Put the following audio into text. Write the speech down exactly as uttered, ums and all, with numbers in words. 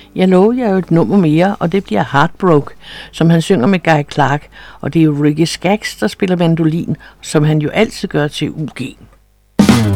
Jeg lovede jer jo et nummer mere, og det bliver Heartbroke, som han synger med Guy Clark, og det er jo Ricky Skaggs, der spiller mandolin, som han jo altid gør til U G.